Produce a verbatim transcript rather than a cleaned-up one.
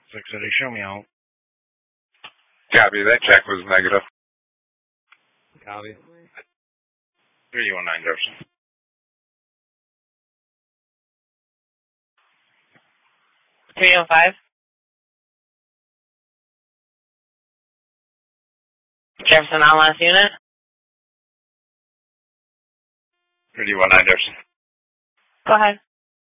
six City, show me out. Copy, that check was negative. Copy. three one nine Jefferson. three oh five. Jefferson, on last unit. three one nine Jefferson. Go ahead.